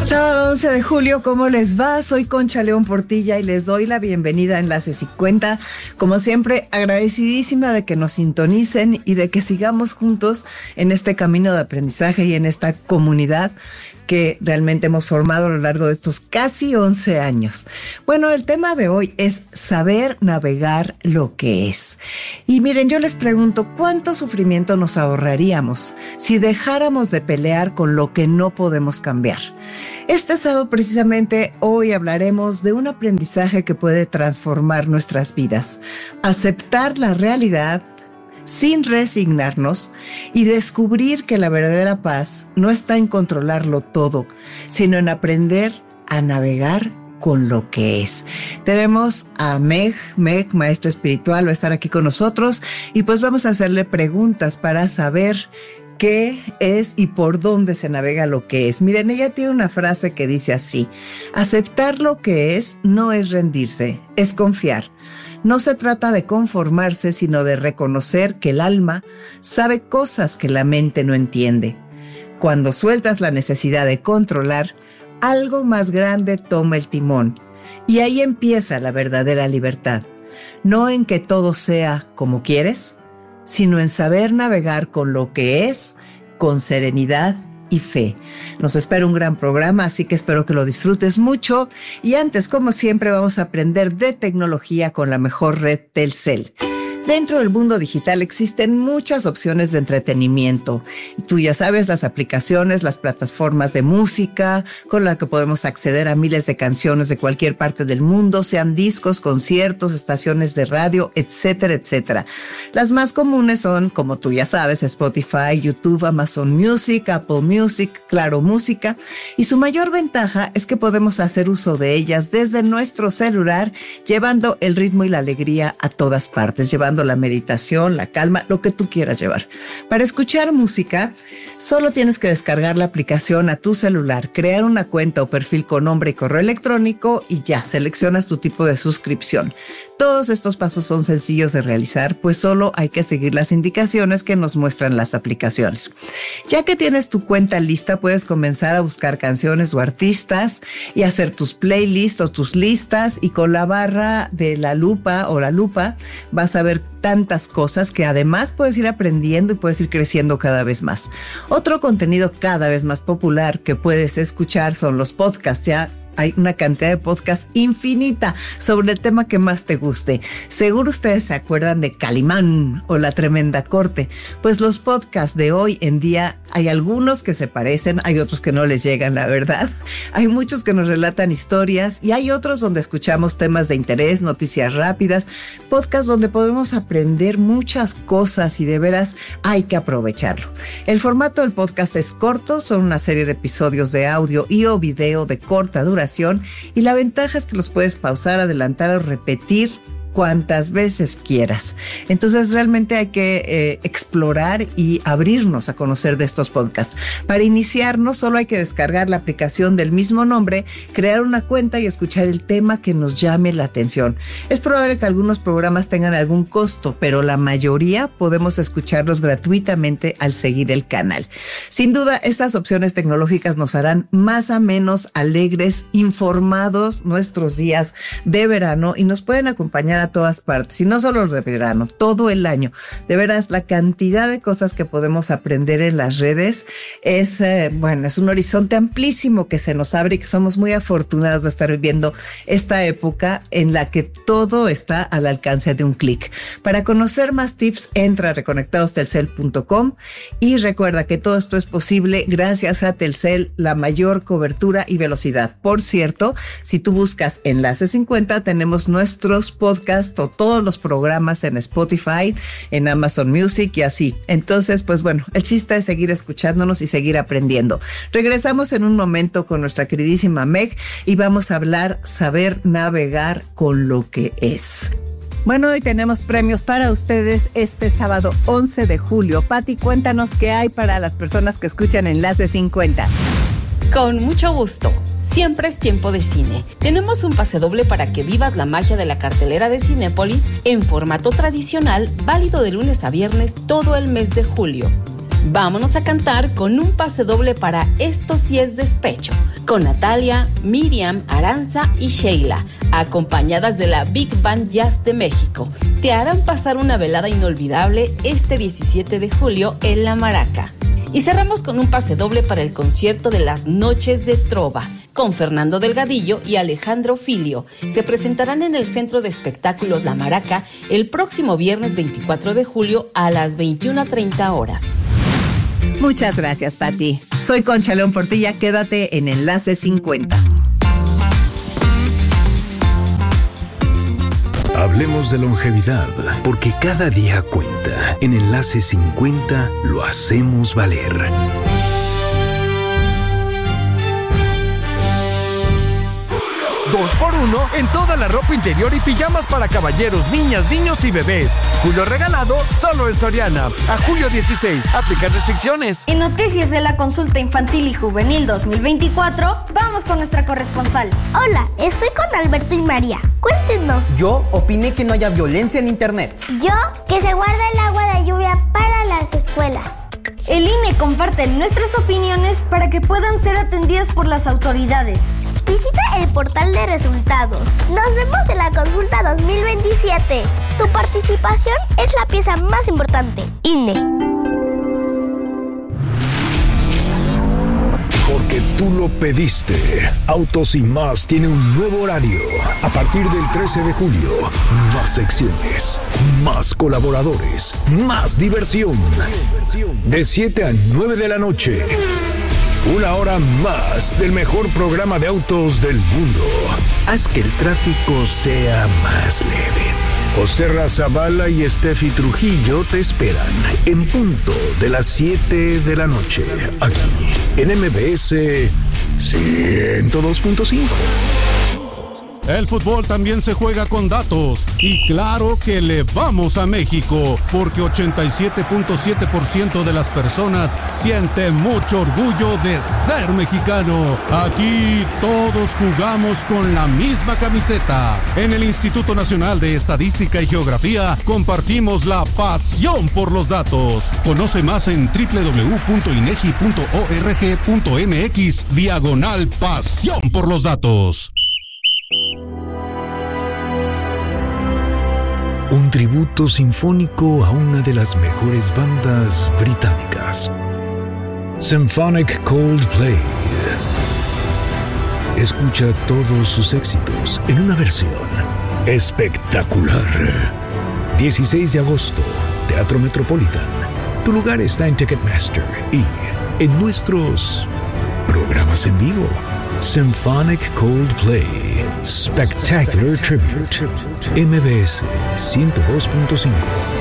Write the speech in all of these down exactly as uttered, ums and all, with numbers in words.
Sábado once de julio, ¿cómo les va? Soy Concha León Portilla y les doy la bienvenida a Enlace cincuenta. Como siempre, agradecidísima de que nos sintonicen y de que sigamos juntos en este camino de aprendizaje y en esta comunidad que realmente hemos formado a lo largo de estos casi once años. Bueno, el tema de hoy es saber navegar lo que es. Y miren, yo les pregunto, ¿cuánto sufrimiento nos ahorraríamos si dejáramos de pelear con lo que no podemos cambiar? Este sábado, precisamente, hoy hablaremos de un aprendizaje que puede transformar nuestras vidas. Aceptar la realidad sin resignarnos y descubrir que la verdadera paz no está en controlarlo todo, sino en aprender a navegar con lo que es. Tenemos a Meg, Meg, maestro espiritual, va a estar aquí con nosotros y pues vamos a hacerle preguntas para saber qué es y por dónde se navega lo que es. Miren, ella tiene una frase que dice así: aceptar lo que es no es rendirse, es confiar. No se trata de conformarse, sino de reconocer que el alma sabe cosas que la mente no entiende. Cuando sueltas la necesidad de controlar, algo más grande toma el timón. Y ahí empieza la verdadera libertad. No en que todo sea como quieres, sino en saber navegar con lo que es, con serenidad y fe. Nos espera un gran programa, así que espero que lo disfrutes mucho. Y antes, como siempre, vamos a aprender de tecnología con la mejor red Telcel. Dentro del mundo digital existen muchas opciones de entretenimiento. Tú ya sabes, las aplicaciones, las plataformas de música con las que podemos acceder a miles de canciones de cualquier parte del mundo, sean discos, conciertos, estaciones de radio, etcétera, etcétera. Las más comunes son, como tú ya sabes, Spotify, YouTube, Amazon Music, Apple Music, Claro Música. Y su mayor ventaja es que podemos hacer uso de ellas desde nuestro celular, llevando el ritmo y la alegría a todas partes, llevando la meditación, la calma, lo que tú quieras llevar. Para escuchar música, solo tienes que descargar la aplicación a tu celular, crear una cuenta o perfil con nombre y correo electrónico y ya, seleccionas tu tipo de suscripción. Todos estos pasos son sencillos de realizar, pues solo hay que seguir las indicaciones que nos muestran las aplicaciones. Ya que tienes tu cuenta lista, puedes comenzar a buscar canciones o artistas y hacer tus playlists o tus listas, y con la barra de la lupa o la lupa vas a ver tantas cosas que además puedes ir aprendiendo y puedes ir creciendo cada vez más. Otro contenido cada vez más popular que puedes escuchar son los podcasts. Ya hay una cantidad de podcasts infinita sobre el tema que más te guste. Seguro ustedes se acuerdan de Calimán o La Tremenda Corte. Pues los podcasts de hoy en día, hay algunos que se parecen, hay otros que no les llegan, la verdad. Hay muchos que nos relatan historias y hay otros donde escuchamos temas de interés, noticias rápidas, podcasts donde podemos aprender muchas cosas y de veras hay que aprovecharlo. El formato del podcast es corto, son una serie de episodios de audio y o video de corta duración. Y la ventaja es que los puedes pausar, adelantar o repetir cuantas veces quieras. Entonces realmente hay que eh, explorar y abrirnos a conocer de estos podcasts. Para iniciarnos solo hay que descargar la aplicación del mismo nombre, crear una cuenta y escuchar el tema que nos llame la atención. Es probable que algunos programas tengan algún costo, pero la mayoría podemos escucharlos gratuitamente al seguir el canal. Sin duda, estas opciones tecnológicas nos harán más amenos, alegres, informados nuestros días de verano y nos pueden acompañar a todas partes, y no solo los de verano, todo el año. De veras, la cantidad de cosas que podemos aprender en las redes es, eh, bueno, es un horizonte amplísimo que se nos abre y que somos muy afortunados de estar viviendo esta época en la que todo está al alcance de un clic. Para conocer más tips, entra a reconectados telcel punto com y recuerda que todo esto es posible gracias a Telcel, la mayor cobertura y velocidad. Por cierto, si tú buscas Enlace cincuenta, tenemos nuestros podcasts o todos los programas en Spotify, en Amazon Music y así. Entonces, pues bueno, el chiste es seguir escuchándonos y seguir aprendiendo. Regresamos en un momento con nuestra queridísima Meg y vamos a hablar saber navegar con lo que es. Bueno, hoy tenemos premios para ustedes este sábado once de julio. Pati, cuéntanos qué hay para las personas que escuchan Enlace cincuenta. Con mucho gusto. Siempre es tiempo de cine. Tenemos un pase doble para que vivas la magia de la cartelera de Cinépolis en formato tradicional, válido de lunes a viernes todo el mes de julio. Vámonos a cantar con un pase doble para Esto sí es despecho, con Natalia, Miriam, Aranza y Sheila, acompañadas de la Big Band Jazz de México. Te harán pasar una velada inolvidable este diecisiete de julio en La Maraca. Y cerramos con un pase doble para el concierto de las Noches de Trova, con Fernando Delgadillo y Alejandro Filio. Se presentarán en el Centro de Espectáculos La Maraca el próximo viernes veinticuatro de julio a las veintiuna treinta horas. Muchas gracias, Pati. Soy Concha León Portilla, quédate en Enlace cincuenta. Hablemos de longevidad, porque cada día cuenta. En Enlace cincuenta lo hacemos valer. Dos por uno en toda la ropa interior y pijamas para caballeros, niñas, niños y bebés. Julio regalado solo en Soriana. A julio dieciséis. Aplican restricciones. En noticias de la consulta infantil y juvenil dos mil veinticuatro, vamos con nuestra corresponsal. Hola, estoy con Alberto y María. Cuéntenos. Yo opiné que no haya violencia en internet. Yo, que se guarda el agua de lluvia para las escuelas. El I N E comparte nuestras opiniones para que puedan ser atendidas por las autoridades. Visita el portal de resultados. Nos vemos en la consulta dos mil veintisiete. Tu participación es la pieza más importante. I N E. Porque tú lo pediste. Autos y Más tiene un nuevo horario. A partir del trece de julio, más secciones, más colaboradores, más diversión. De siete a nueve de la noche. Una hora más del mejor programa de autos del mundo. Haz que el tráfico sea más leve. José Razabala y Steffi Trujillo te esperan en punto de las siete de la noche. Aquí, en M B S ciento dos punto cinco. El fútbol también se juega con datos y claro que le vamos a México porque ochenta y siete punto siete por ciento de las personas sienten mucho orgullo de ser mexicano. Aquí todos jugamos con la misma camiseta. En el Instituto Nacional de Estadística y Geografía compartimos la pasión por los datos. Conoce más en doble u doble u doble u punto inegi punto org punto mx diagonal pasión por los datos. Un tributo sinfónico a una de las mejores bandas británicas. Symphonic Coldplay. Escucha todos sus éxitos en una versión espectacular. dieciséis de agosto, Teatro Metropolitan. Tu lugar está en Ticketmaster y en nuestros programas en vivo. Symphonic Coldplay Spectacular Tribute. M B S ciento dos punto cinco.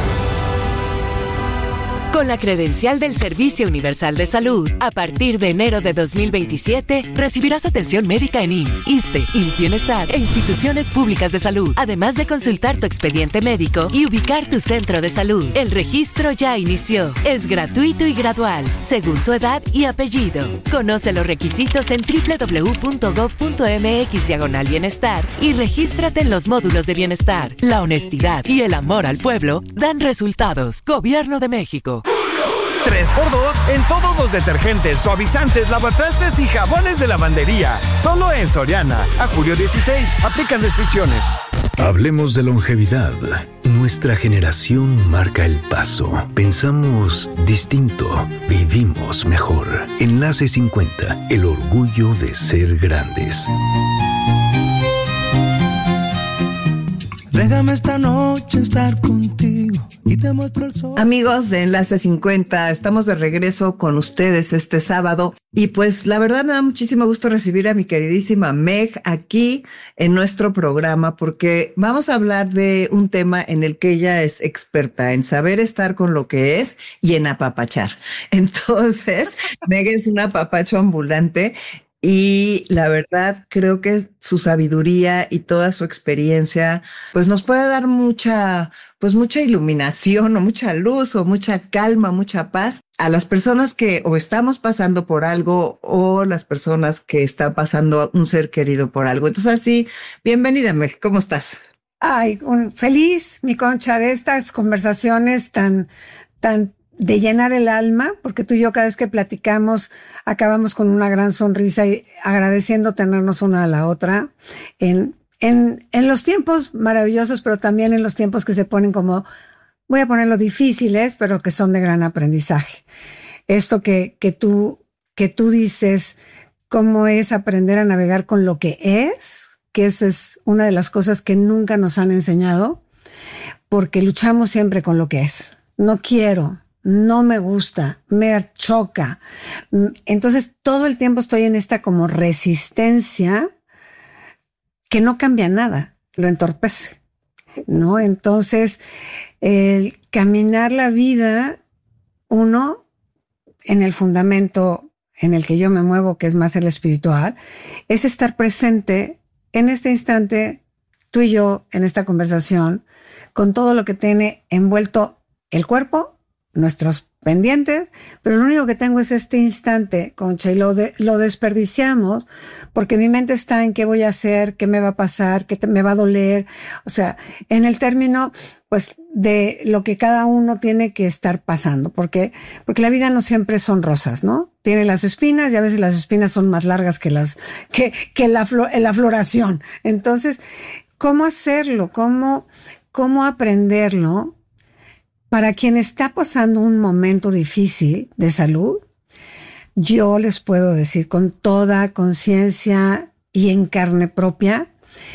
Con la credencial del Servicio Universal de Salud, a partir de enero de dos mil veintisiete, recibirás atención médica en I M S S, ISSSTE, I M S S Bienestar e instituciones públicas de salud, además de consultar tu expediente médico y ubicar tu centro de salud. El registro ya inició. Es gratuito y gradual, según tu edad y apellido. Conoce los requisitos en doble u doble u doble u punto gov punto mx diagonal bienestar y regístrate en los módulos de bienestar. La honestidad y el amor al pueblo dan resultados. Gobierno de México. tres por dos en todos los detergentes, suavizantes, lavatrastes y jabones de lavandería. Solo en Soriana. A julio dieciséis. Aplican restricciones. Hablemos de longevidad. Nuestra generación marca el paso. Pensamos distinto. Vivimos mejor. Enlace cincuenta. El orgullo de ser grandes. Déjame esta noche estar contigo y te muestro el sol. Amigos de Enlace cincuenta, estamos de regreso con ustedes este sábado y pues la verdad me da muchísimo gusto recibir a mi queridísima Meg aquí en nuestro programa porque vamos a hablar de un tema en el que ella es experta en saber estar con lo que es y en apapachar. Entonces, Meg es un apapacho ambulante. Y la verdad, creo que su sabiduría y toda su experiencia, pues nos puede dar mucha, pues mucha iluminación o mucha luz o mucha calma, mucha paz a las personas que o estamos pasando por algo o las personas que están pasando un ser querido por algo. Entonces así, bienvenida, Meg, ¿cómo estás? Ay, un, feliz, mi Concha, de estas conversaciones tan, tan de llenar el alma, porque tú y yo cada vez que platicamos acabamos con una gran sonrisa y agradeciendo tenernos una a la otra en, en, en los tiempos maravillosos, pero también en los tiempos que se ponen como, voy a ponerlo difíciles, pero que son de gran aprendizaje. Esto que, que tú, que tú dices, cómo es aprender a navegar con lo que es, que esa es una de las cosas que nunca nos han enseñado, porque luchamos siempre con lo que es. No quiero, no me gusta, me choca. Entonces todo el tiempo estoy en esta como resistencia que no cambia nada, lo entorpece, ¿no? Entonces el caminar la vida, uno, en el fundamento en el que yo me muevo, que es más el espiritual, es estar presente en este instante, tú y yo, en esta conversación, con todo lo que tiene envuelto el cuerpo, nuestros pendientes, pero lo único que tengo es este instante, Concha, y lo, de, lo desperdiciamos porque mi mente está en qué voy a hacer, qué me va a pasar, qué te, me va a doler, o sea, en el término, pues, de lo que cada uno tiene que estar pasando, porque, porque la vida no siempre son rosas, ¿no? Tiene las espinas y a veces las espinas son más largas que las, que, que la, la floración. Entonces, ¿cómo hacerlo? ¿Cómo, cómo aprenderlo? Para quien está pasando un momento difícil de salud, yo les puedo decir con toda conciencia y en carne propia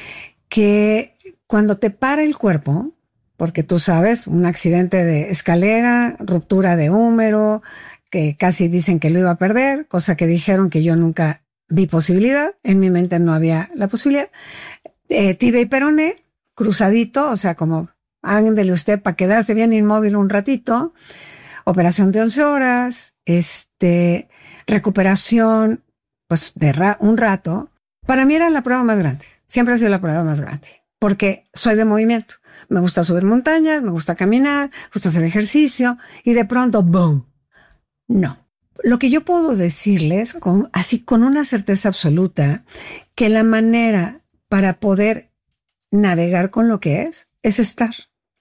que cuando te para el cuerpo, porque tú sabes, un accidente de escalera, ruptura de húmero, que casi dicen que lo iba a perder, cosa que dijeron que yo nunca vi posibilidad, en mi mente no había la posibilidad, eh, tibia y peroné, cruzadito, o sea, como ándele usted para quedarse bien inmóvil un ratito, operación de once horas, este, recuperación, pues de ra- un rato. Para mí era la prueba más grande, siempre ha sido la prueba más grande, porque soy de movimiento, me gusta subir montañas, me gusta caminar, me gusta hacer ejercicio, y de pronto, ¡boom! No. Lo que yo puedo decirles, con, así con una certeza absoluta, que la manera para poder navegar con lo que es, es estar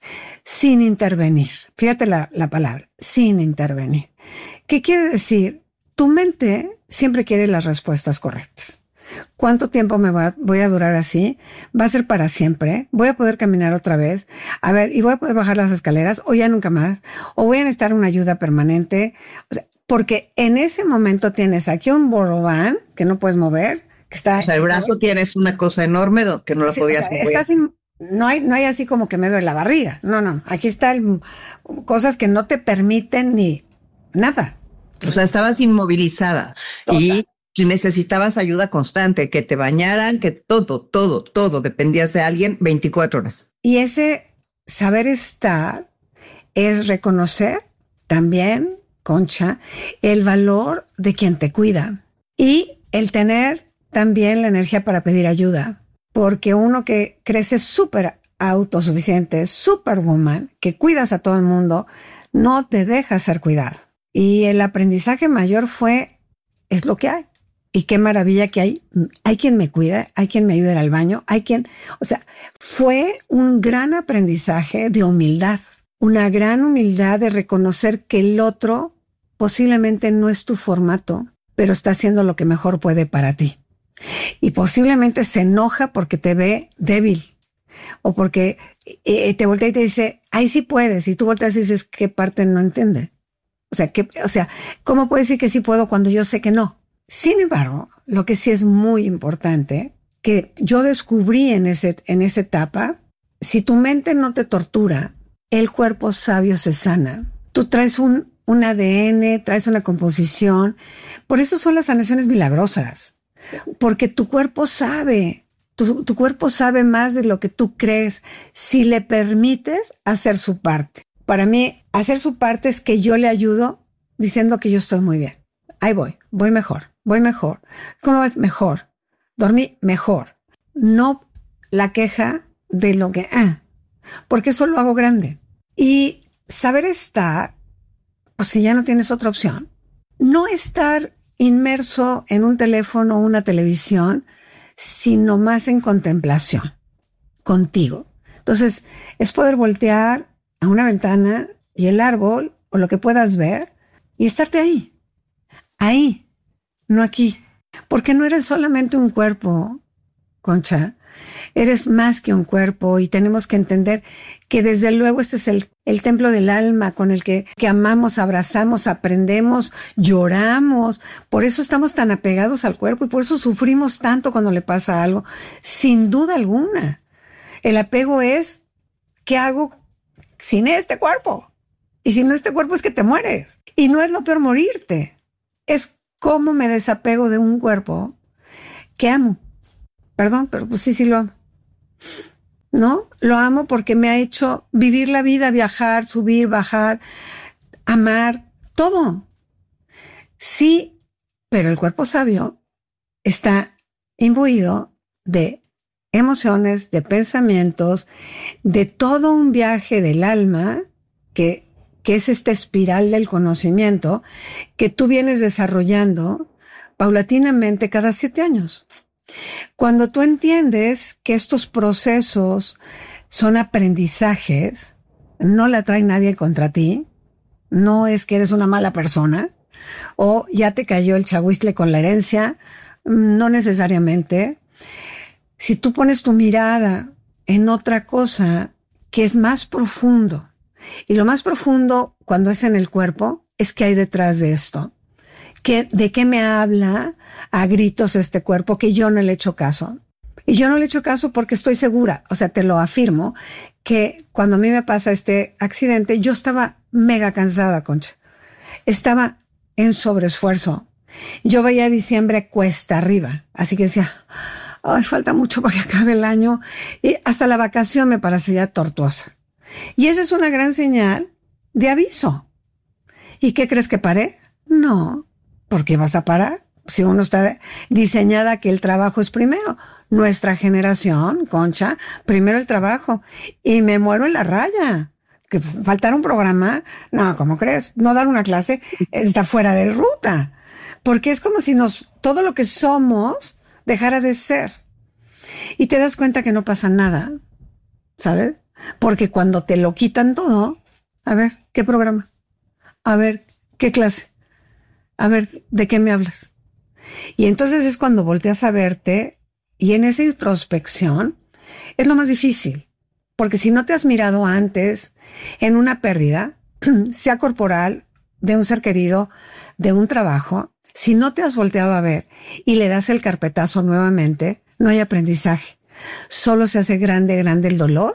sin intervenir. Fíjate la, la palabra, sin intervenir. ¿Qué quiere decir? Tu mente siempre quiere las respuestas correctas. ¿Cuánto tiempo me va, voy a durar así? ¿Va a ser para siempre? ¿Voy a poder caminar otra vez? A ver, ¿y voy a poder bajar las escaleras? ¿O ya nunca más? ¿O voy a necesitar una ayuda permanente? O sea, porque en ese momento tienes aquí un borobán que no puedes mover, que está... O sea, el brazo ¿no? tienes una cosa enorme que no la sí, podías o sea, mover. Estás in, no hay, no hay así como que me duele la barriga. No, no. Aquí está el, cosas que no te permiten ni nada. O sea, estabas inmovilizada. Total. Y necesitabas ayuda constante, que te bañaran, que todo, todo, todo, dependías de alguien veinticuatro horas. Y ese saber estar es reconocer también, Concha, el valor de quien te cuida y el tener también la energía para pedir ayuda, porque uno que crece súper autosuficiente, superwoman, que cuidas a todo el mundo, no te deja ser cuidado. Y el aprendizaje mayor fue, es lo que hay. Y qué maravilla que hay, hay quien me cuida, hay quien me ayuda a ir al baño, hay quien, o sea, fue un gran aprendizaje de humildad, una gran humildad de reconocer que el otro posiblemente no es tu formato, pero está haciendo lo que mejor puede para ti. Y posiblemente se enoja porque te ve débil, o porque eh, te voltea y te dice, ay, sí puedes, y tú volteas y dices, ¿qué parte no entiende? O sea, ¿qué, o sea, ¿cómo puedo decir que sí puedo cuando yo sé que no? Sin embargo, lo que sí es muy importante, que yo descubrí en, ese, en esa etapa, si tu mente no te tortura, el cuerpo sabio se sana. Tú traes un, un A D N, traes una composición. Por eso son las sanaciones milagrosas. Porque tu cuerpo sabe, tu, tu cuerpo sabe más de lo que tú crees si le permites hacer su parte. Para mí, hacer su parte es que yo le ayudo diciendo que yo estoy muy bien. Ahí voy, voy mejor, voy mejor. ¿Cómo vas? Mejor. Dormí mejor. No la queja de lo que, ah, porque eso lo hago grande. Y saber estar, o si ya no tienes otra opción, no estar inmerso en un teléfono o una televisión, sino más en contemplación, contigo. Entonces, es poder voltear a una ventana y el árbol o lo que puedas ver y estarte ahí, ahí, no aquí. Porque no eres solamente un cuerpo, Concha, eres más que un cuerpo y tenemos que entender que desde luego este es el, el templo del alma con el que, que amamos, abrazamos, aprendemos, lloramos. Por eso estamos tan apegados al cuerpo y por eso sufrimos tanto cuando le pasa algo, sin duda alguna. El apego es, ¿qué hago sin este cuerpo? Y sin este cuerpo es que te mueres. Y no es lo peor morirte, es cómo me desapego de un cuerpo que amo. Perdón, pero pues sí, sí lo amo. ¿No? Lo amo porque me ha hecho vivir la vida, viajar, subir, bajar, amar, todo. Sí, pero el cuerpo sabio está imbuido de emociones, de pensamientos, de todo un viaje del alma que que es esta espiral del conocimiento que tú vienes desarrollando paulatinamente cada siete años. Cuando tú entiendes que estos procesos son aprendizajes, no la trae nadie contra ti, no es que eres una mala persona, o ya te cayó el chahuistle con la herencia, no necesariamente. Si tú pones tu mirada en otra cosa que es más profundo, y lo más profundo cuando es en el cuerpo es qué hay detrás de esto. ¿Qué, ¿De qué me habla a gritos este cuerpo que yo no le he hecho caso? Y yo no le he hecho caso porque estoy segura, o sea, te lo afirmo, que cuando a mí me pasa este accidente, yo estaba mega cansada, Concha. Estaba en sobreesfuerzo. Yo veía diciembre cuesta arriba, así que decía, ay, falta mucho para que acabe el año. Y hasta la vacación me parecía tortuosa. Y eso es una gran señal de aviso. ¿Y qué crees que paré? No. ¿Por qué vas a parar? Si uno está diseñada que el trabajo es primero. Nuestra generación, Concha, primero el trabajo. Y me muero en la raya. Que faltar un programa, no, ¿cómo crees? No dar una clase está fuera de ruta. Porque es como si nos, todo lo que somos dejara de ser. Y te das cuenta que no pasa nada, ¿sabes? Porque cuando te lo quitan todo, a ver, ¿qué programa? A ver, ¿qué clase? A ver, ¿de qué me hablas? Y entonces es cuando volteas a verte y en esa introspección es lo más difícil. Porque si no te has mirado antes en una pérdida, sea corporal, de un ser querido, de un trabajo, si no te has volteado a ver y le das el carpetazo nuevamente, no hay aprendizaje. Solo se hace grande, grande el dolor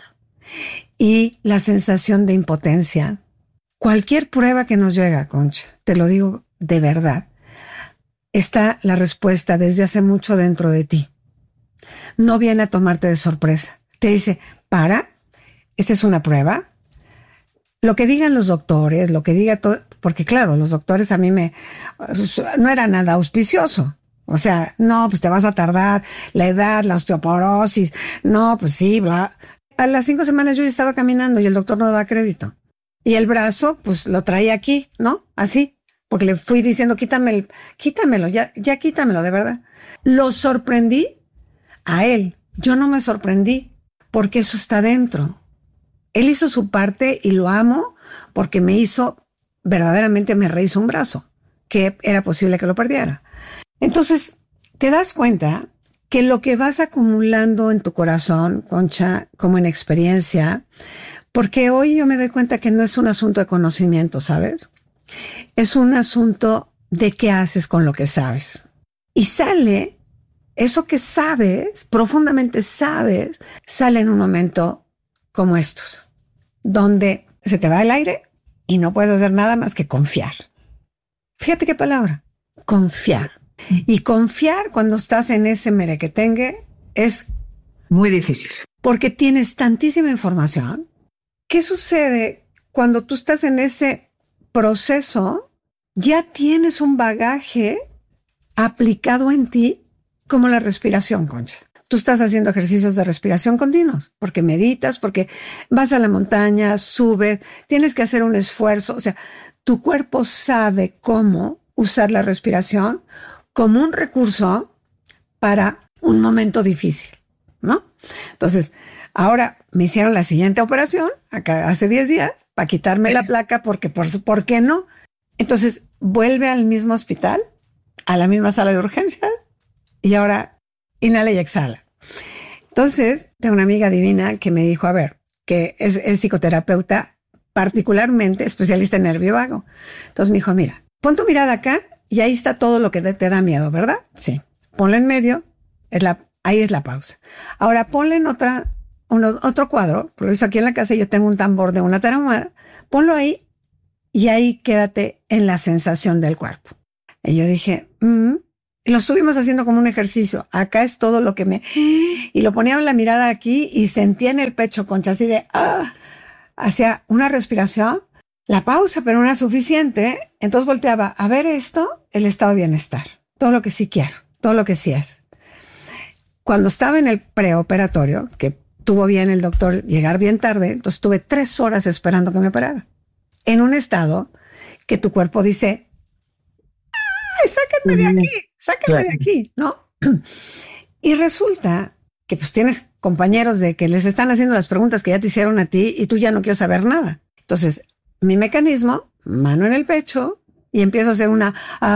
y la sensación de impotencia. Cualquier prueba que nos llega, Concha, te lo digo de verdad, está la respuesta desde hace mucho dentro de ti. No viene a tomarte de sorpresa. Te dice, para, esta es una prueba. Lo que digan los doctores, lo que diga todo, porque claro, los doctores a mí me, no era nada auspicioso. O sea, no, pues te vas a tardar, la edad, la osteoporosis, no, pues sí, bla. A las cinco semanas yo ya estaba caminando y el doctor no daba crédito. Y el brazo, pues lo traía aquí, ¿no? Así. Porque le fui diciendo, quítame el, quítamelo, ya, ya quítamelo, de verdad. Lo sorprendí a él. Yo no me sorprendí porque eso está dentro. Él hizo su parte y lo amo porque me hizo, verdaderamente me rehizo un brazo, que era posible que lo perdiera. Entonces, te das cuenta que lo que vas acumulando en tu corazón, Concha, como en experiencia, porque hoy yo me doy cuenta que no es un asunto de conocimiento, ¿sabes? Es un asunto de qué haces con lo que sabes. Y sale, eso que sabes, profundamente sabes, sale en un momento como estos, donde se te va el aire y no puedes hacer nada más que confiar. Fíjate qué palabra, confiar. Y confiar cuando estás en ese merequetengue es muy difícil. Porque tienes tantísima información. ¿Qué sucede cuando tú estás en ese proceso? Ya tienes un bagaje aplicado en ti como la respiración, Concha. Tú estás haciendo ejercicios de respiración continuos, porque meditas, porque vas a la montaña, subes, tienes que hacer un esfuerzo. O sea, tu cuerpo sabe cómo usar la respiración como un recurso para un momento difícil. ¿no? Entonces, ahora me hicieron la siguiente operación, acá hace diez días, para quitarme la placa, porque por, ¿por qué no? Entonces, vuelve al mismo hospital, a la misma sala de urgencias, y ahora inhala y exhala. Entonces, tengo una amiga divina que me dijo, a ver, que es, es psicoterapeuta, particularmente especialista en nervio vago. Entonces me dijo, mira, pon tu mirada acá y ahí está todo lo que te, te da miedo, ¿verdad? Sí. Ponlo en medio, es la, ahí es la pausa. Ahora ponle en otra, uno, otro cuadro, por lo hizo aquí en la casa, yo tengo un tambor de una tarahumara, ponlo ahí y ahí quédate en la sensación del cuerpo. Y yo dije, mm, y lo estuvimos haciendo como un ejercicio. Acá es todo lo que me... Y lo ponía la mirada aquí y sentía en el pecho, Concha, así de... Ah, hacía una respiración, la pausa, pero no era suficiente. Entonces volteaba a ver esto, el estado de bienestar. Todo lo que sí quiero, todo lo que sí es. Cuando estaba en el preoperatorio, que tuvo bien el doctor llegar bien tarde, entonces tuve tres horas esperando que me operara. En un estado que tu cuerpo dice... ¡Ay, sáquenme de aquí! ¡Sáquenme claro. de aquí! ¿No? Y resulta que pues tienes compañeros de que les están haciendo las preguntas que ya te hicieron a ti y tú ya no quieres saber nada. Entonces, mi mecanismo, mano en el pecho, y empiezo a hacer una...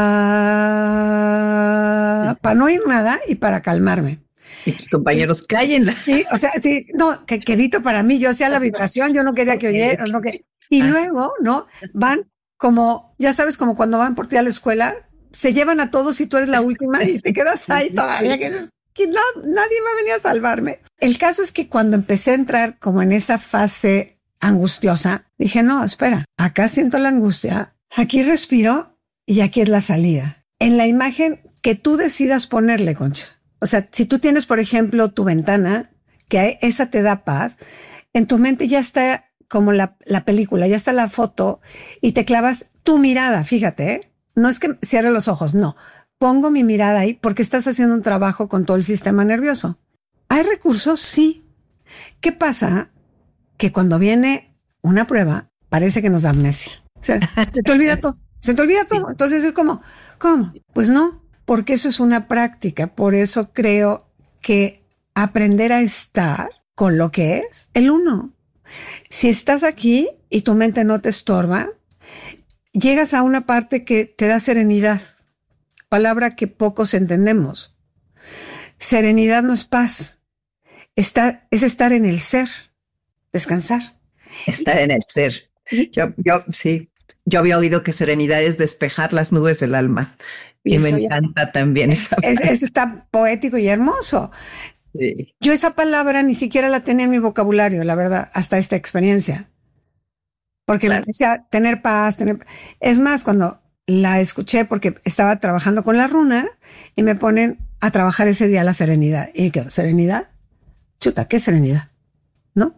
Uh, para no oír nada y para calmarme. Y tus compañeros, y, cállenla. Sí, o sea, sí, no, que quedito para mí, yo hacía la vibración, yo no quería que oyeran. No que, y ah. luego, ¿no? Van como, ya sabes, como cuando van por ti a la escuela, se llevan a todos y tú eres la última y te quedas ahí todavía que dices que no, nadie va a venir a salvarme. El caso es que cuando empecé a entrar como en esa fase angustiosa, dije, no, espera, acá siento la angustia, aquí respiro y aquí es la salida. En la imagen que tú decidas ponerle, Concha. O sea, si tú tienes, por ejemplo, tu ventana, que esa te da paz, en tu mente ya está como la, la película, ya está la foto y te clavas tu mirada, fíjate, ¿eh? No es que cierre los ojos, no. Pongo mi mirada ahí porque estás haciendo un trabajo con todo el sistema nervioso. ¿Hay recursos? Sí. ¿Qué pasa? Que cuando viene una prueba, parece que nos da amnesia. O sea, se te olvida todo. Se te olvida todo. Entonces es como, ¿cómo? Pues no, porque eso es una práctica. Por eso creo que aprender a estar con lo que es el uno. Si estás aquí y tu mente no te estorba, llegas a una parte que te da serenidad, palabra que pocos entendemos. Serenidad no es paz, está, es estar en el ser, descansar. Estar en el ser. Yo, yo, sí, yo había oído que serenidad es despejar las nubes del alma. Y, y me encanta ya, también esa es, es, está poético y hermoso. Sí. Yo esa palabra ni siquiera la tenía en mi vocabulario, la verdad, hasta esta experiencia. Porque claro. me decía tener paz, tener... Es más, cuando la escuché, porque estaba trabajando con la runa y me ponen a trabajar ese día la serenidad. Y quedó, ¿serenidad? Chuta, ¿qué serenidad? ¿No?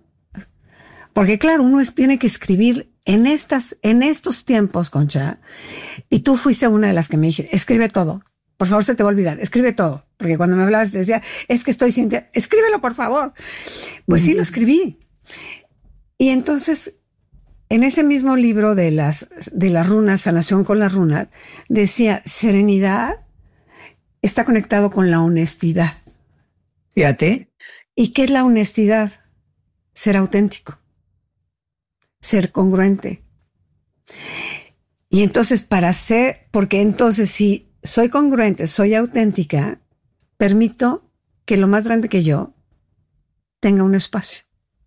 Porque claro, uno es, tiene que escribir en estas, en estos tiempos, Concha, y tú fuiste una de las que me dije, escribe todo. Por favor, se te va a olvidar, escribe todo. Porque cuando me hablabas te decía, es que estoy sintiendo, escríbelo, por favor. Pues mm. sí, lo escribí. Y entonces... En ese mismo libro de las, de las runas, Sanación con las runas, decía, serenidad está conectado con la honestidad. Fíjate. ¿Y qué es la honestidad? Ser auténtico. Ser congruente. Y entonces para ser, porque entonces si soy congruente, soy auténtica, permito que lo más grande que yo tenga un espacio.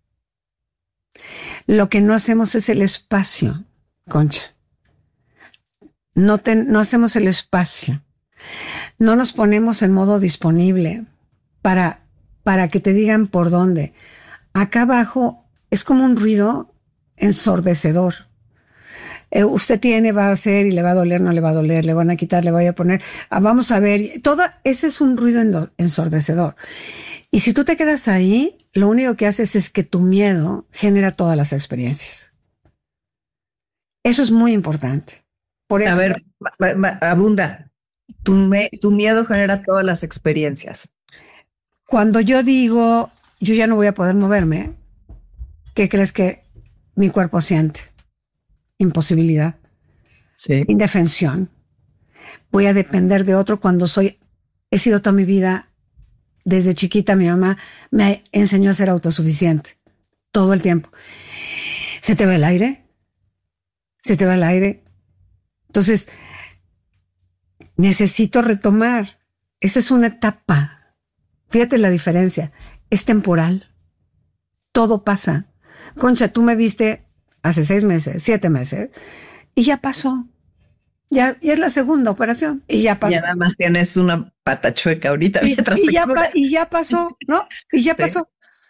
Lo que no hacemos es el espacio, Concha. No, te, no hacemos el espacio. No nos ponemos en modo disponible para, para que te digan por dónde. Acá abajo es como un ruido ensordecedor. Eh, usted tiene, va a hacer y le va a doler, no le va a doler, le van a quitar, le voy a poner. Ah, vamos a ver. Todo ese es un ruido ensordecedor. Y si tú te quedas ahí, lo único que haces es que tu miedo genera todas las experiencias. Eso es muy importante. Por eso, a ver, Abunda, tu, me, tu miedo genera todas las experiencias. Cuando yo digo, yo ya no voy a poder moverme, ¿qué crees que mi cuerpo siente? Imposibilidad. Sí. Indefensión. Voy a depender de otro cuando soy, he sido toda mi vida desde chiquita mi mamá me enseñó a ser autosuficiente. Todo el tiempo. ¿Se te va el aire? ¿Se te va el aire? Entonces, necesito retomar. Esa es una etapa. Fíjate la diferencia. Es temporal. Todo pasa. Concha, tú me viste hace seis meses, siete meses, y ya pasó. Ya, ya es la segunda operación, y ya pasó. Ya nada más tienes una pata chueca ahorita y, mientras y te ya curas. pa, Y ya pasó, ¿no? Y ya Sí. pasó.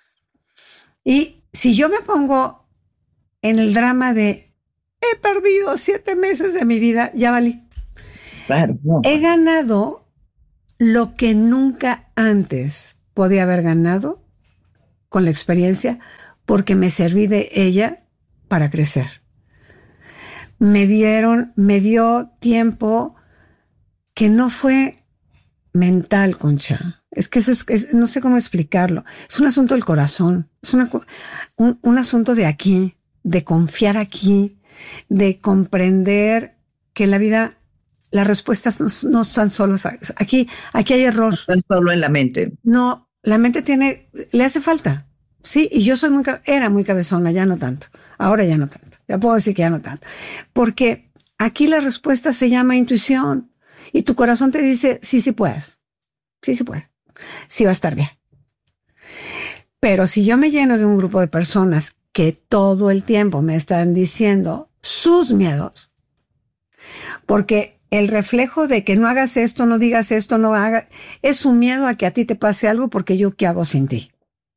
Y si yo me pongo en el drama de he perdido siete meses de mi vida, ya valí. Claro, no. He ganado lo que nunca antes podía haber ganado con la experiencia, porque me serví de ella para crecer. Me dieron, me dio tiempo que no fue mental, Concha. Es que eso es, es no sé cómo explicarlo. Es un asunto del corazón. Es una, un, un asunto de aquí, de confiar aquí, de comprender que en la vida las respuestas no, no están solo aquí. Aquí hay error. No están solo en la mente. No, la mente tiene, le hace falta. Sí, y yo soy muy, era muy cabezona, ya no tanto. Ahora ya no tanto. Ya puedo decir que ya no tanto. Porque aquí la respuesta se llama intuición. Y tu corazón te dice, sí, sí puedes. Sí, sí puedes. Sí va a estar bien. Pero si yo me lleno de un grupo de personas que todo el tiempo me están diciendo sus miedos, porque el reflejo de que no hagas esto, no digas esto, no hagas, es un miedo a que a ti te pase algo, porque yo qué hago sin ti.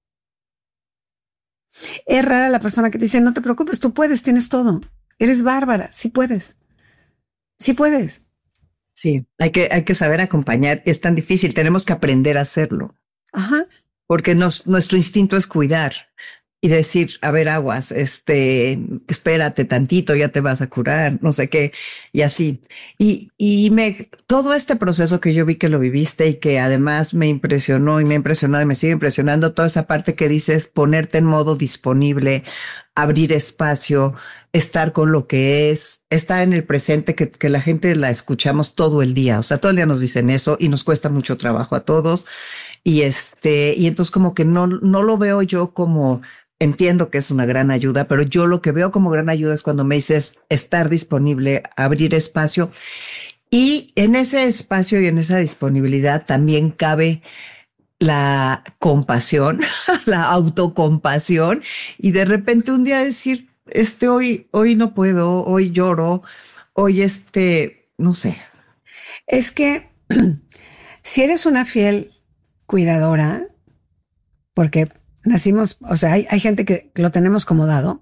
Es rara la persona que te dice, no te preocupes, tú puedes, tienes todo. Eres bárbara, sí puedes. Sí puedes. Sí, hay que, hay que saber acompañar. Es tan difícil, tenemos que aprender a hacerlo. Ajá. Porque nos, nuestro instinto es cuidar y decir, a ver, aguas, este, espérate tantito, ya te vas a curar, no sé qué, y así. Y, y me, todo este proceso que yo vi que lo viviste y que además me impresionó y me ha impresionado y me sigue impresionando, toda esa parte que dices, ponerte en modo disponible, abrir espacio, estar con lo que es, estar en el presente, que, que la gente la escuchamos todo el día. O sea, todo el día nos dicen eso y nos cuesta mucho trabajo a todos. Y este, y entonces como que no, no lo veo yo como, entiendo que es una gran ayuda, pero yo lo que veo como gran ayuda es cuando me dices estar disponible, abrir espacio. Y en ese espacio y en esa disponibilidad también cabe la compasión, la autocompasión, y de repente un día decir, este, hoy, hoy no puedo, hoy lloro, hoy este, no sé. Es que si eres una fiel cuidadora, porque nacimos, o sea, hay, hay gente que lo tenemos como dado.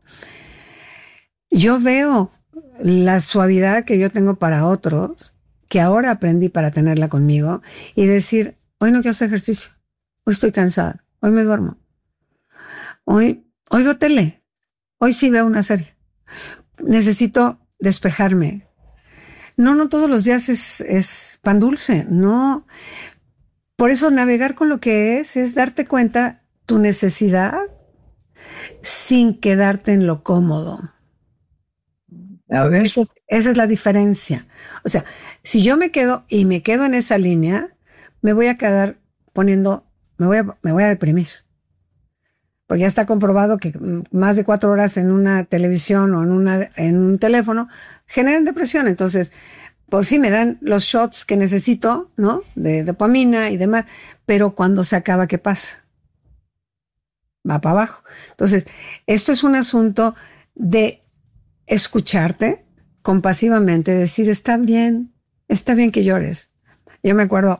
Yo veo la suavidad que yo tengo para otros, que ahora aprendí para tenerla conmigo, y decir, hoy no quiero hacer ejercicio, hoy estoy cansada, hoy me duermo, hoy, hoy veo tele, hoy sí veo una serie, necesito despejarme. No, no todos los días es, es pan dulce, no. Por eso navegar con lo que es, es darte cuenta tu necesidad sin quedarte en lo cómodo. A ver. Esa es, esa es la diferencia. O sea, si yo me quedo y me quedo en esa línea, me voy a quedar poniendo, me voy a, me voy a deprimir. Porque ya está comprobado que más de cuatro horas en una televisión o en, una, en un teléfono generan depresión. Entonces, por sí me dan los shots que necesito, ¿no? De dopamina y demás. Pero cuando se acaba, ¿qué pasa? Va para abajo. Entonces, esto es un asunto de escucharte compasivamente, decir, está bien, está bien que llores. Yo me acuerdo,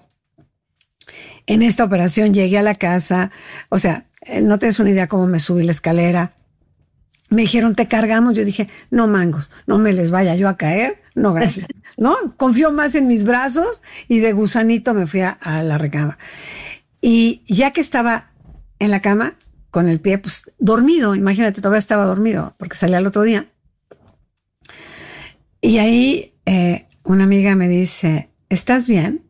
en esta operación llegué a la casa, o sea, no tienes una idea cómo me subí la escalera. Me dijeron, te cargamos. Yo dije, no mangos, no me les vaya yo a caer. No, gracias. No, confío más en mis brazos y de gusanito me fui a, a la recámara. Y ya que estaba en la cama, con el pie, pues, dormido, imagínate, todavía estaba dormido, porque salí al otro día. Y ahí eh, una amiga me dice, ¿estás bien?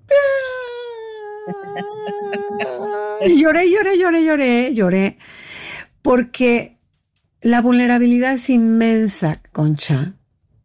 Y lloré, lloré, lloré, lloré, lloré, porque la vulnerabilidad es inmensa, Concha,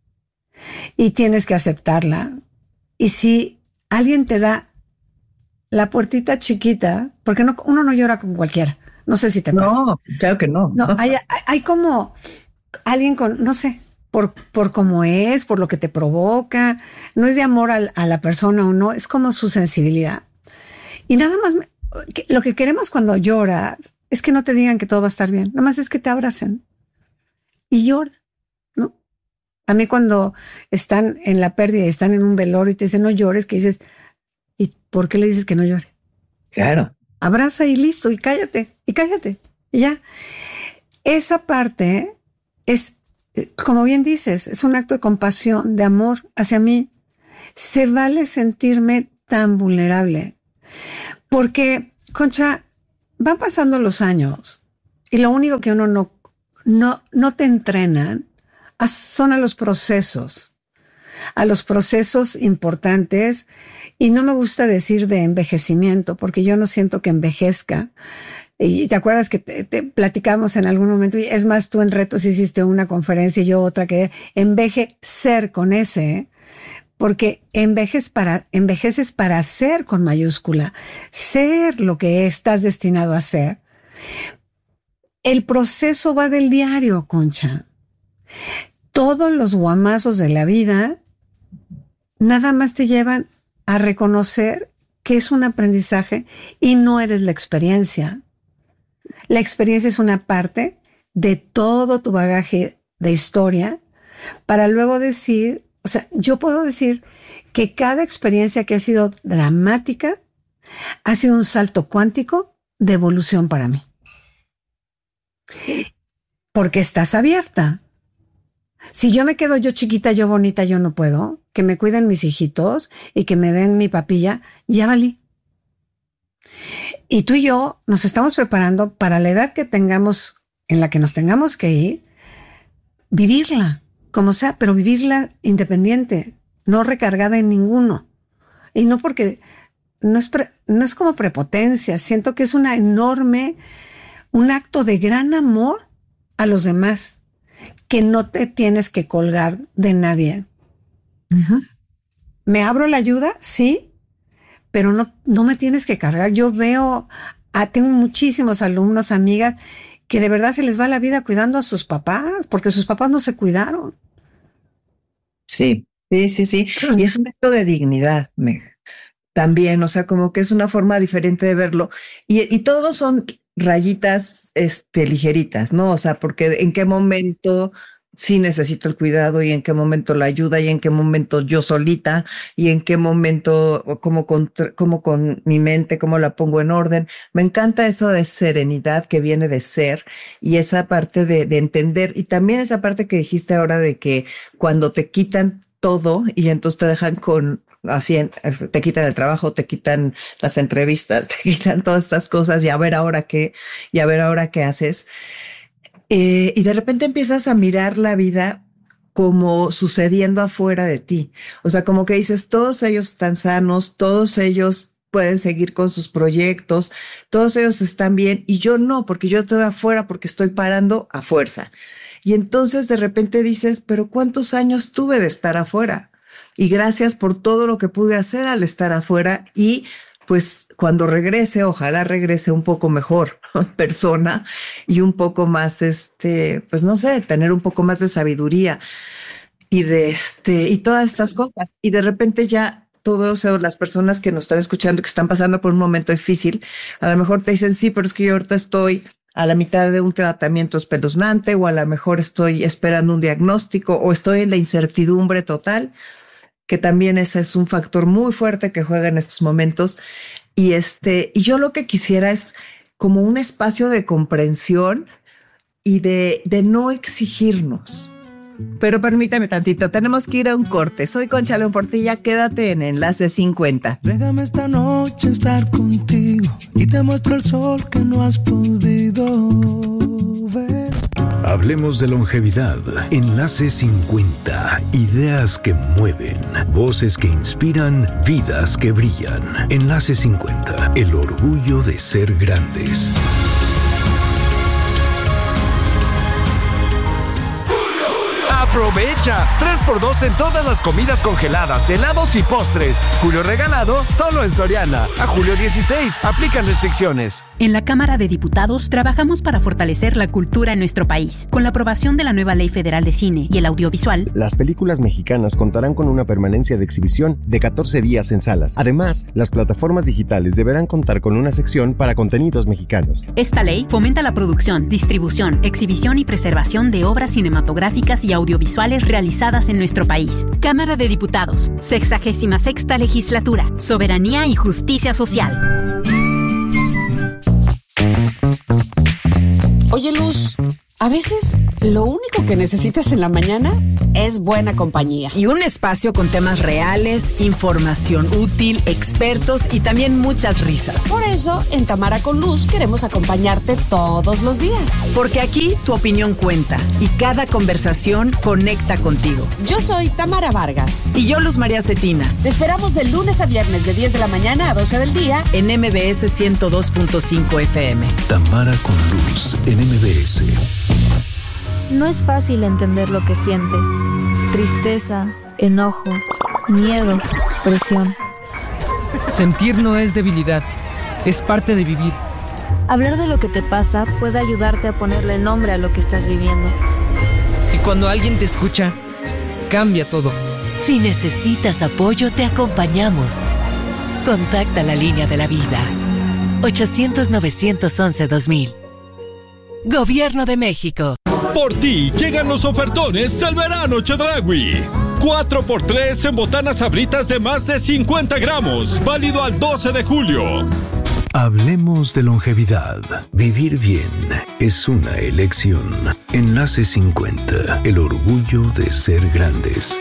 y tienes que aceptarla. Y si alguien te da la puertita chiquita, porque no, uno no llora con cualquiera. No sé si te pasa. No, claro que no. No, hay, hay como alguien con, no sé, por, por cómo es, por lo que te provoca. No es de amor a, a la persona o no, es como su sensibilidad. Y nada más, me, que, lo que queremos cuando lloras es que no te digan que todo va a estar bien. Nada más es que te abracen y llora, ¿no? A mí cuando están en la pérdida y están en un velorio y te dicen no llores, que dices, ¿y por qué le dices que no llore? Claro. Abraza y listo, y cállate, y cállate, y ya. Esa parte es, como bien dices, es un acto de compasión, de amor hacia mí. Se vale sentirme tan vulnerable. Porque, Concha, van pasando los años y lo único que uno no, no, no te entrenan son a los procesos, a los procesos importantes. Y no me gusta decir de envejecimiento, porque yo no siento que envejezca. Y te acuerdas que te, te platicamos en algún momento, y es más, tú en Retos hiciste una conferencia y yo otra, que envejecer con ese, ¿eh? Porque envejeces para, envejeces para ser con mayúscula, ser lo que estás destinado a ser. El proceso va del diario, Concha. Todos los guamazos de la vida nada más te llevan a reconocer que es un aprendizaje y no eres la experiencia. La experiencia es una parte de todo tu bagaje de historia para luego decir, o sea, yo puedo decir que cada experiencia que ha sido dramática ha sido un salto cuántico de evolución para mí. Porque estás abierta. Si yo me quedo yo chiquita, yo bonita, yo no puedo. Que me cuiden mis hijitos y que me den mi papilla, ya valí. Y tú y yo nos estamos preparando para la edad que tengamos, en la que nos tengamos que ir, vivirla, como sea, pero vivirla independiente, no recargada en ninguno. Y no porque, no es, pre, no es como prepotencia, siento que es una enorme, un acto de gran amor a los demás, que no te tienes que colgar de nadie. Uh-huh. ¿Me abro la ayuda? Sí, pero no, no me tienes que cargar. Yo veo, ah, tengo muchísimos alumnos, amigas, que de verdad se les va la vida cuidando a sus papás, porque sus papás no se cuidaron. Sí, sí, sí, sí. Y es un acto de dignidad, Meg. También, o sea, como que es una forma diferente de verlo. Y, y todos son rayitas este, ligeritas, ¿no? O sea, porque en qué momento sí necesito el cuidado y en qué momento la ayuda y en qué momento yo solita y en qué momento como con, como con mi mente, cómo la pongo en orden. Me encanta eso de serenidad que viene de ser y esa parte de, de entender y también esa parte que dijiste ahora de que cuando te quitan todo y entonces te dejan con así, te quitan el trabajo, te quitan las entrevistas, te quitan todas estas cosas y a ver ahora qué, y a ver ahora qué haces. Eh, y de repente empiezas a mirar la vida como sucediendo afuera de ti. O sea, como que dices, todos ellos están sanos, todos ellos pueden seguir con sus proyectos, todos ellos están bien y yo no, porque yo estoy afuera porque estoy parando a fuerza. Y entonces de repente dices, pero ¿cuántos años tuve de estar afuera? Y gracias por todo lo que pude hacer al estar afuera y pues cuando regrese, ojalá regrese un poco mejor persona y un poco más, este, pues no sé, tener un poco más de sabiduría y de este, y todas estas cosas. Y de repente ya todas las personas que nos están escuchando, que están pasando por un momento difícil, a lo mejor te dicen, sí, pero es que yo ahorita estoy a la mitad de un tratamiento espeluznante o a lo mejor estoy esperando un diagnóstico o estoy en la incertidumbre total, que también ese es un factor muy fuerte que juega en estos momentos. Y este, y yo lo que quisiera es como un espacio de comprensión y de, de no exigirnos. Pero permítame tantito, tenemos que ir a un corte. Soy Concha León Portilla, quédate en Enlace cincuenta. Déjame esta noche estar contigo y te muestro el sol que no has podido ver. Hablemos de longevidad. Enlace cincuenta. Ideas que mueven. Voces que inspiran. Vidas que brillan. Enlace cincuenta. El orgullo de ser grandes. ¡Aprovecha! tres por dos en todas las comidas congeladas, helados y postres. Julio regalado solo en Soriana. A julio dieciséis. Aplican restricciones. En la Cámara de Diputados trabajamos para fortalecer la cultura en nuestro país. Con la aprobación de la nueva Ley Federal de Cine y el Audiovisual, las películas mexicanas contarán con una permanencia de exhibición de catorce días en salas. Además, las plataformas digitales deberán contar con una sección para contenidos mexicanos. Esta ley fomenta la producción, distribución, exhibición y preservación de obras cinematográficas y audiovisuales realizadas en nuestro país. Cámara de Diputados, sexagésima sexta Legislatura, Soberanía y Justicia Social. Oye, Luz, a veces lo único que necesitas en la mañana es buena compañía. Y un espacio con temas reales, información útil, expertos y también muchas risas. Por eso, en Tamara con Luz queremos acompañarte todos los días. Porque aquí tu opinión cuenta y cada conversación conecta contigo. Yo soy Tamara Vargas. Y yo, Luz María Cetina. Te esperamos de lunes a viernes de diez de la mañana a doce del día en M B S ciento dos punto cinco F M. Tamara con Luz en M B S. No es fácil entender lo que sientes. Tristeza, enojo, miedo, presión. Sentir no es debilidad, es parte de vivir. Hablar de lo que te pasa puede ayudarte a ponerle nombre a lo que estás viviendo. Y cuando alguien te escucha, cambia todo. Si necesitas apoyo, te acompañamos. Contacta la línea de la vida. ochocientos, novecientos once, dos mil. Gobierno de México. Por ti llegan los ofertones del verano Chedraui. cuatro por tres en botanas Sabritas de más de cincuenta gramos. Válido al doce de julio. Hablemos de longevidad. Vivir bien es una elección. Enlace cincuenta. El orgullo de ser grandes.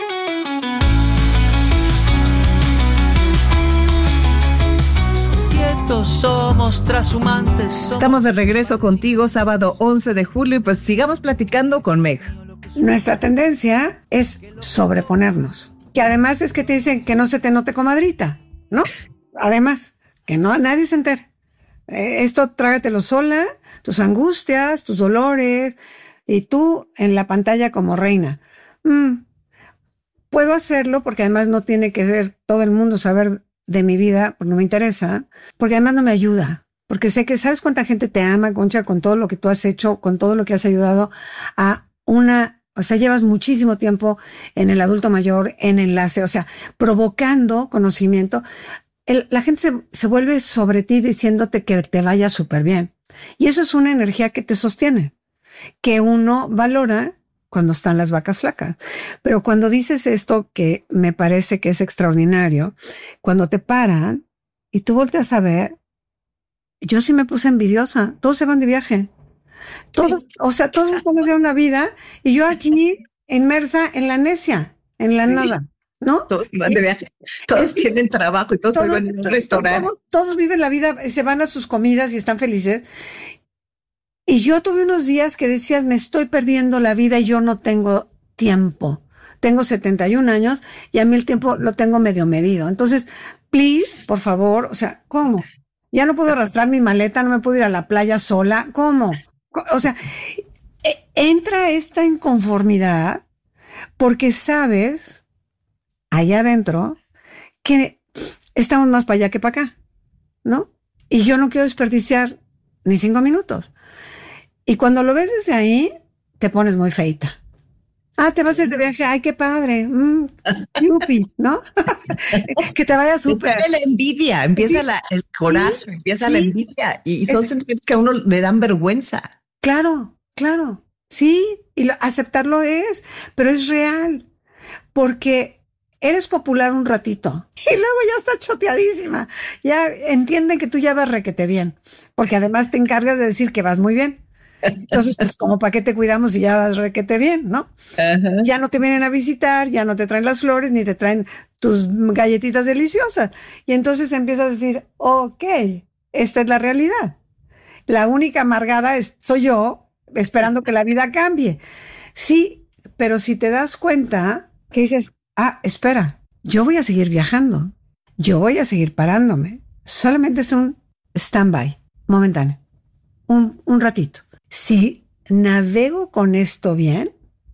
Somos trashumantes. Somos... Estamos de regreso contigo sábado once de julio y pues sigamos platicando con Meg. Nuestra tendencia es sobreponernos, que además es que te dicen que no se te note comadrita, ¿no? Además, que no nadie se entere. Eh, esto trágatelo sola, tus angustias, tus dolores, y tú en la pantalla como reina. Mm, puedo hacerlo porque además no tiene que ver todo el mundo saber de mi vida, porque no me interesa, porque además no me ayuda, porque sé que sabes cuánta gente te ama, Concha, con todo lo que tú has hecho, con todo lo que has ayudado a una, o sea, llevas muchísimo tiempo en el adulto mayor, en enlace, o sea, provocando conocimiento. El, la gente se, se vuelve sobre ti diciéndote que te vaya súper bien. Y eso es una energía que te sostiene, que uno valora cuando están las vacas flacas. Pero cuando dices esto, que me parece que es extraordinario, cuando te paran y tú volteas a ver, yo sí me puse envidiosa. Todos se van de viaje. Todos, sí. O sea, todos están haciendo una vida y yo aquí inmersa en la necia, en la sí. nada, ¿no? Todos se van de viaje. Todos y, tienen trabajo y todos, todos se van a un restaurante. Todos, todos viven la vida, se van a sus comidas y están felices. Y yo tuve unos días que decías, me estoy perdiendo la vida y yo no tengo tiempo. Tengo setenta y un años y a mí el tiempo lo tengo medio medido. Entonces, please, por favor, o sea, ¿cómo? Ya no puedo arrastrar mi maleta, no me puedo ir a la playa sola. ¿Cómo? O sea, entra esta inconformidad porque sabes, allá adentro, que estamos más para allá que para acá, ¿no? Y yo no quiero desperdiciar ni cinco minutos. Y cuando lo ves desde ahí, te pones muy feita. Ah, te vas a ir de viaje. Ay, qué padre. Mm, yupi, ¿no? Que te vaya súper. Empieza la envidia, empieza sí, la, el coraje, sí, empieza sí. la envidia. Y, y son es, sentimientos que a uno le dan vergüenza. Claro, claro. Sí, y lo, aceptarlo es, pero es real. Porque eres popular un ratito y luego ya estás choteadísima. Ya entienden que tú ya vas requete bien. Porque además te encargas de decir que vas muy bien. Entonces, pues, como para qué te cuidamos si ya vas requete bien, ¿no? Uh-huh. Ya no te vienen a visitar, ya no te traen las flores, ni te traen tus galletitas deliciosas. Y entonces empiezas a decir, ok, esta es la realidad. La única amargada es, soy yo, esperando que la vida cambie. Sí, pero si te das cuenta que dices, ah, espera, yo voy a seguir viajando, yo voy a seguir parándome. Solamente es un stand-by momentáneo, un, un ratito. Si navego con esto bien,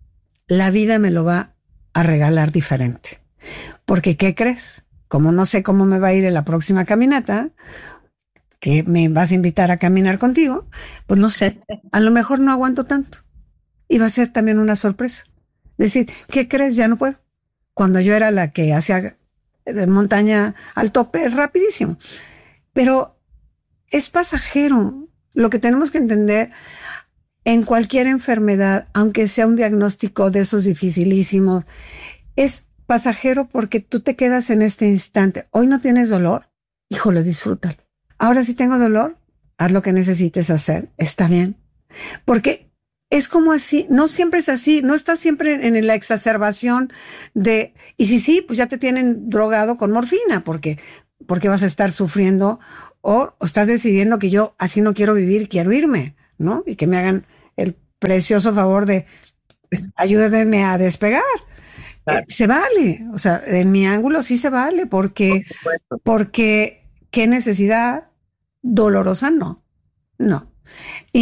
la vida me lo va a regalar diferente. Porque, ¿qué crees? Como no sé cómo me va a ir en la próxima caminata, que me vas a invitar a caminar contigo, pues no sé, a lo mejor no aguanto tanto. Y va a ser también una sorpresa. Decir, ¿qué crees? Ya no puedo. Cuando yo era la que hacía de montaña al tope, rapidísimo. Pero es pasajero. Lo que tenemos que entender en cualquier enfermedad, aunque sea un diagnóstico de esos dificilísimos, es pasajero porque tú te quedas en este instante. Hoy no tienes dolor, híjole, disfrútalo. Ahora sí tengo dolor, haz lo que necesites hacer, está bien. Porque es como así, no siempre es así, no estás siempre en la exacerbación de, y si sí, pues ya te tienen drogado con morfina, porque, porque vas a estar sufriendo, o, o estás decidiendo que yo así no quiero vivir, quiero irme, ¿no? Y que me hagan el precioso favor de ayúdenme a despegar. Eh, se vale, o sea, en mi ángulo sí se vale, porque, porque qué necesidad dolorosa, no, no. Y